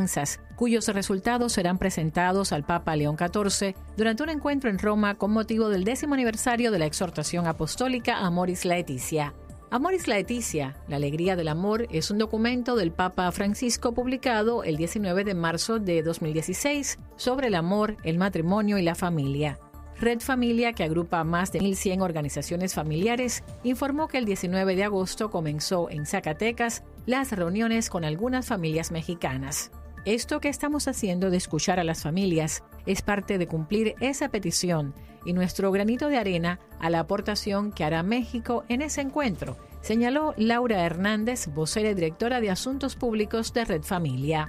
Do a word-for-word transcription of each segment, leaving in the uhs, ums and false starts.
cuyos resultados serán presentados al Papa León catorce durante un encuentro en Roma con motivo del décimo aniversario de la exhortación apostólica Amoris Laetitia. Amoris Laetitia, la alegría del amor, es un documento del Papa Francisco publicado el diecinueve de marzo de dos mil dieciséis sobre el amor, el matrimonio y la familia. Red Familia, que agrupa más de mil cien organizaciones familiares, informó que el diecinueve de agosto comenzó en Zacatecas las reuniones con algunas familias mexicanas. Esto que estamos haciendo de escuchar a las familias es parte de cumplir esa petición y nuestro granito de arena a la aportación que hará México en ese encuentro, señaló Laura Hernández, vocera y directora de Asuntos Públicos de Red Familia.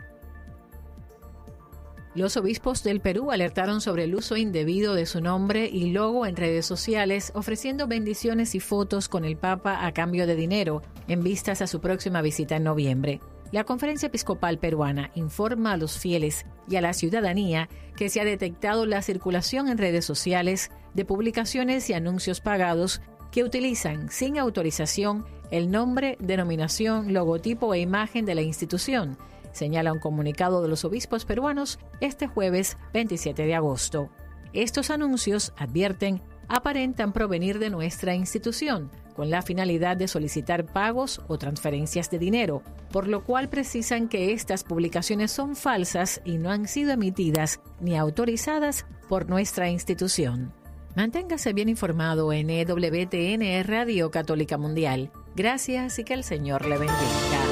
Los obispos del Perú alertaron sobre el uso indebido de su nombre y logo en redes sociales, ofreciendo bendiciones y fotos con el Papa a cambio de dinero, en vistas a su próxima visita en noviembre. La Conferencia Episcopal Peruana informa a los fieles y a la ciudadanía que se ha detectado la circulación en redes sociales de publicaciones y anuncios pagados que utilizan sin autorización el nombre, denominación, logotipo e imagen de la institución, señala un comunicado de los obispos peruanos este jueves veintisiete de agosto. Estos anuncios, advierten, aparentan provenir de nuestra institución, con la finalidad de solicitar pagos o transferencias de dinero, por lo cual precisan que estas publicaciones son falsas y no han sido emitidas ni autorizadas por nuestra institución. Manténgase bien informado en E W T N Radio Católica Mundial. Gracias y que el Señor le bendiga.